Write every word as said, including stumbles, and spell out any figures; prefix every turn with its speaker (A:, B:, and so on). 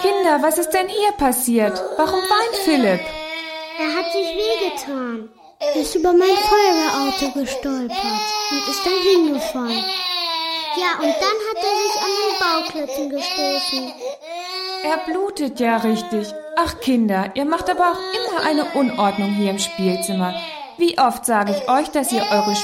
A: Kinder, was ist denn hier passiert? Warum weint Philipp?
B: Er hat sich wehgetan. Er ist über mein Feuerwehrauto gestolpert und ist dann hingefallen. Ja, und dann hat er sich an den Bauklötzen gestoßen.
A: Er blutet ja richtig. Ach Kinder, ihr macht aber auch immer eine Unordnung hier im Spielzimmer. Wie oft sage ich euch, dass ihr eure